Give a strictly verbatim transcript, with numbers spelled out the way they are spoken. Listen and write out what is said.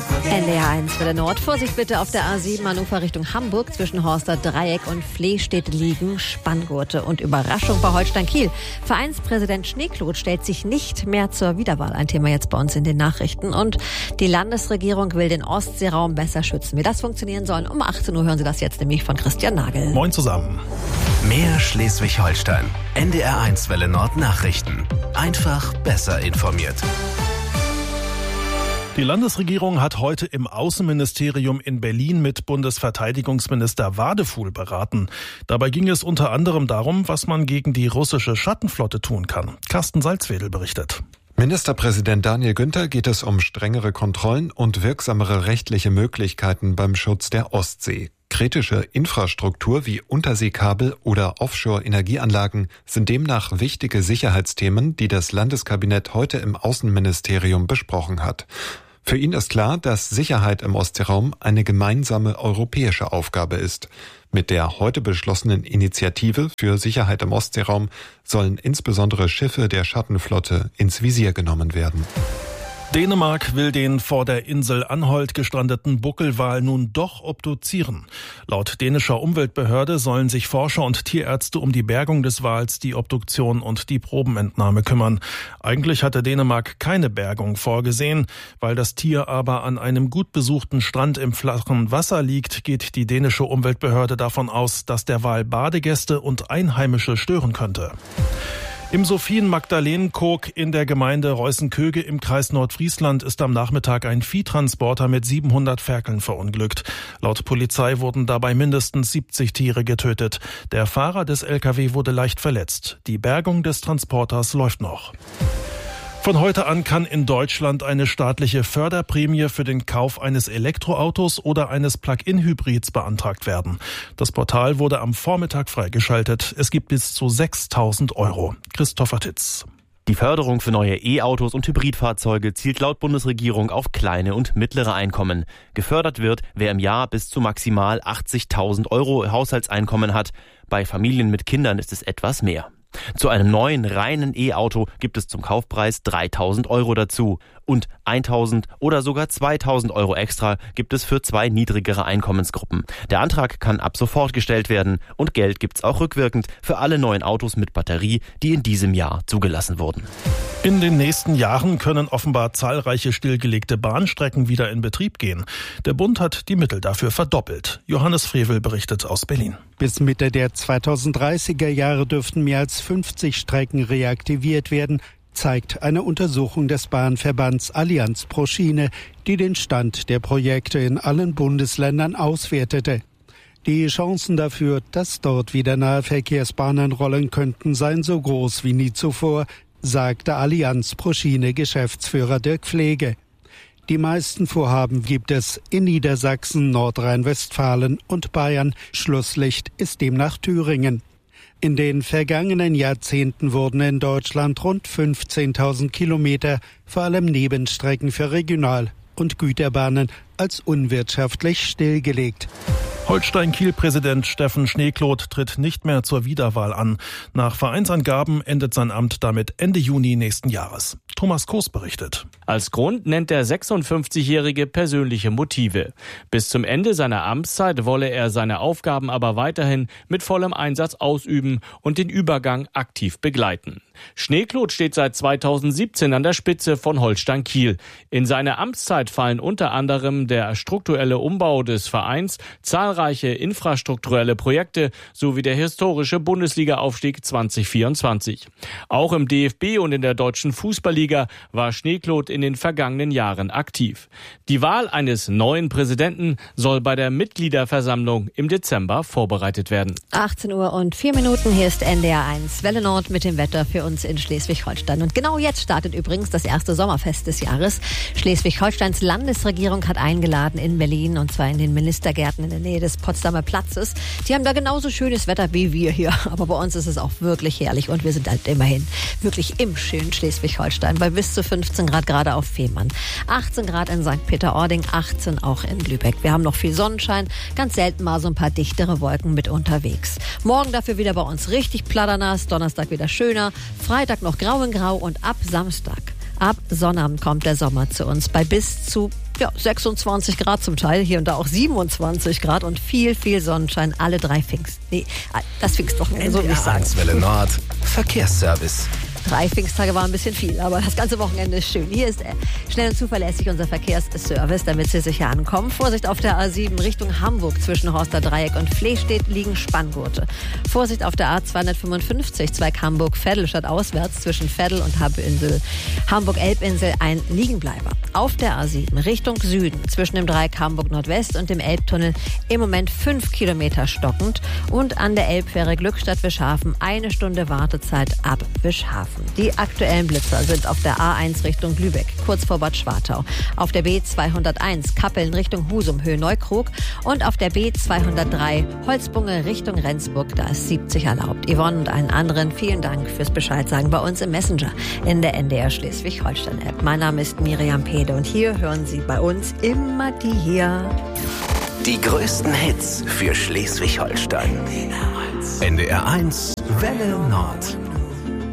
N D R eins Welle Nord. Vorsicht bitte auf der A sieben an Ufer Richtung Hamburg. Zwischen Horster Dreieck und Flehstedt liegen Spanngurte. Und Überraschung bei Holstein Kiel. Vereinspräsident Schneekloth stellt sich nicht mehr zur Wiederwahl. Ein Thema jetzt bei uns in den Nachrichten. Und die Landesregierung will den Ostseeraum besser schützen. Wie das funktionieren soll, um achtzehn Uhr hören Sie das jetzt nämlich von Christian Nagel. Moin zusammen. Mehr Schleswig-Holstein. N D R eins Welle Nord Nachrichten. Einfach besser informiert. Die Landesregierung hat heute im Außenministerium in Berlin mit Bundesverteidigungsminister Wadefuhl beraten. Dabei ging es unter anderem darum, was man gegen die russische Schattenflotte tun kann. Carsten Salzwedel berichtet. Ministerpräsident Daniel Günther geht es um strengere Kontrollen und wirksamere rechtliche Möglichkeiten beim Schutz der Ostsee. Kritische Infrastruktur wie Unterseekabel oder Offshore-Energieanlagen sind demnach wichtige Sicherheitsthemen, die das Landeskabinett heute im Außenministerium besprochen hat. Für ihn ist klar, dass Sicherheit im Ostseeraum eine gemeinsame europäische Aufgabe ist. Mit der heute beschlossenen Initiative für Sicherheit im Ostseeraum sollen insbesondere Schiffe der Schattenflotte ins Visier genommen werden. Dänemark will den vor der Insel Anholt gestrandeten Buckelwal nun doch obduzieren. Laut dänischer Umweltbehörde sollen sich Forscher und Tierärzte um die Bergung des Wals, die Obduktion und die Probenentnahme kümmern. Eigentlich hatte Dänemark keine Bergung vorgesehen. Weil das Tier aber an einem gut besuchten Strand im flachen Wasser liegt, geht die dänische Umweltbehörde davon aus, dass der Wal Badegäste und Einheimische stören könnte. Im Sophien-Magdalenen-Kog in der Gemeinde Reußen-Köge im Kreis Nordfriesland ist am Nachmittag ein Viehtransporter mit siebenhundert Ferkeln verunglückt. Laut Polizei wurden dabei mindestens siebzig Tiere getötet. Der Fahrer des L K W wurde leicht verletzt. Die Bergung des Transporters läuft noch. Von heute an kann in Deutschland eine staatliche Förderprämie für den Kauf eines Elektroautos oder eines Plug-in-Hybrids beantragt werden. Das Portal wurde am Vormittag freigeschaltet. Es gibt bis zu sechstausend Euro. Christopher Titz. Die Förderung für neue E-Autos und Hybridfahrzeuge zielt laut Bundesregierung auf kleine und mittlere Einkommen. Gefördert wird, wer im Jahr bis zu maximal achtzigtausend Euro Haushaltseinkommen hat. Bei Familien mit Kindern ist es etwas mehr. Zu einem neuen reinen E-Auto gibt es zum Kaufpreis dreitausend Euro dazu und eintausend oder sogar zweitausend Euro extra gibt es für zwei niedrigere Einkommensgruppen. Der Antrag kann ab sofort gestellt werden und Geld gibt's auch rückwirkend für alle neuen Autos mit Batterie, die in diesem Jahr zugelassen wurden. In den nächsten Jahren können offenbar zahlreiche stillgelegte Bahnstrecken wieder in Betrieb gehen. Der Bund hat die Mittel dafür verdoppelt. Johannes Frevel berichtet aus Berlin. Bis Mitte der zweitausenddreißiger Jahre dürften mehr als fünfzig Strecken reaktiviert werden, zeigt eine Untersuchung des Bahnverbands Allianz pro Schiene, die den Stand der Projekte in allen Bundesländern auswertete. Die Chancen dafür, dass dort wieder Nahverkehrsbahnen rollen könnten, seien so groß wie nie zuvor, sagte Allianz pro Schiene Geschäftsführer Dirk Pflege. Die meisten Vorhaben gibt es in Niedersachsen, Nordrhein-Westfalen und Bayern. Schlusslicht ist demnach Thüringen. In den vergangenen Jahrzehnten wurden in Deutschland rund fünfzehntausend Kilometer, vor allem Nebenstrecken für Regional- und Güterbahnen, als unwirtschaftlich stillgelegt. Holstein-Kiel-Präsident Steffen Schneekloth tritt nicht mehr zur Wiederwahl an. Nach Vereinsangaben endet sein Amt damit Ende Juni nächsten Jahres. Thomas Koos berichtet. Als Grund nennt der sechsundfünfzigjährige persönliche Motive. Bis zum Ende seiner Amtszeit wolle er seine Aufgaben aber weiterhin mit vollem Einsatz ausüben und den Übergang aktiv begleiten. Schneekloth steht seit zweitausendsiebzehn an der Spitze von Holstein Kiel. In seine Amtszeit fallen unter anderem der strukturelle Umbau des Vereins, zahlreiche infrastrukturelle Projekte sowie der historische Bundesliga-Aufstieg zwanzig vierundzwanzig. Auch im D F B und in der deutschen Fußballliga war Schneekloth in den vergangenen Jahren aktiv. Die Wahl eines neuen Präsidenten soll bei der Mitgliederversammlung im Dezember vorbereitet werden. achtzehn Uhr und vier Minuten, hier ist N D R eins Welle Nord mit dem Wetter für uns in Schleswig-Holstein. Und genau jetzt startet übrigens das erste Sommerfest des Jahres. Schleswig-Holsteins Landesregierung hat eingeladen in Berlin, und zwar in den Ministergärten in der Nähe des Potsdamer Platzes. Die haben da genauso schönes Wetter wie wir hier, aber bei uns ist es auch wirklich herrlich und wir sind halt immerhin wirklich im schönen Schleswig-Holstein bei bis zu fünfzehn Grad gerade auf Fehmarn, achtzehn Grad in Sankt Peter-Ording, achtzehn auch in Lübeck. Wir haben noch viel Sonnenschein, ganz selten mal so ein paar dichtere Wolken mit unterwegs. Morgen dafür wieder bei uns richtig platternass, Donnerstag wieder schöner, Freitag noch grau in grau und ab Samstag, ab Sonnabend kommt der Sommer zu uns bei bis zu ja, sechsundzwanzig Grad zum Teil, hier und da auch siebenundzwanzig Grad und viel, viel Sonnenschein, alle drei Pfingst. Nee, das Pfingstwochenende, so will ich sagen. Welle Nord, Verkehrsservice. Drei Pfingsttage war ein bisschen viel, aber das ganze Wochenende ist schön. Hier ist schnell und zuverlässig unser Verkehrsservice, damit Sie sicher ankommen. Vorsicht auf der A sieben Richtung Hamburg zwischen Horster Dreieck und Flehstedt liegen Spanngurte. Vorsicht auf der A zweihundertfünfundfünfzig Zweig Hamburg-Veddel statt auswärts zwischen Veddel und Habinsel. Hamburg-Elbinsel ein Liegenbleiber. Auf der A sieben Richtung Süden zwischen dem Dreieck Hamburg-Nordwest und dem Elbtunnel im Moment fünf Kilometer stockend und an der Elbfähre Glückstadt-Wischhafen eine Stunde Wartezeit ab Wischhafen. Die aktuellen Blitzer sind auf der A eins Richtung Lübeck, kurz vor Bad Schwartau, auf der B zweihunderteins Kappeln Richtung Husum, Höhe Neukrug und auf der B zweihundertdrei Holzbunge Richtung Rendsburg, da ist siebzig erlaubt. Yvonne und allen anderen vielen Dank fürs Bescheid sagen bei uns im Messenger in der N D R Schleswig-Holstein-App. Mein Name ist Miriam Pede und hier hören Sie bei uns immer die hier. Die größten Hits für Schleswig-Holstein. N D R eins Welle Nord.